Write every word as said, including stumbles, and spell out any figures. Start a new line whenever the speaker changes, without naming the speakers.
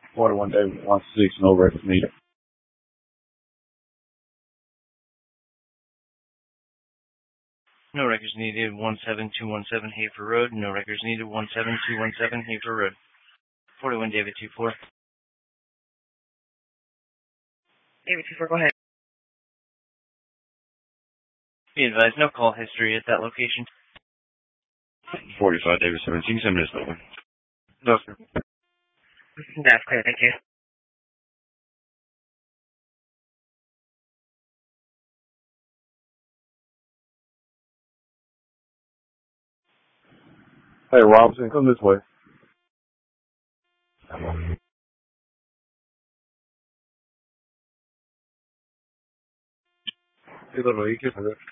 forty-one David one six, no records needed.
No records needed, one seven two one seven Hafer Road. No records needed, one seven two one seven Hafer Road. forty-one David two four.
David two four, go ahead.
Be advised, no call history at that location.
forty-five David seventeen, seven minutes over.
No, sir.
That's clear, thank you.
Hey, Robinson, come this way. Hey, little, you kiss me.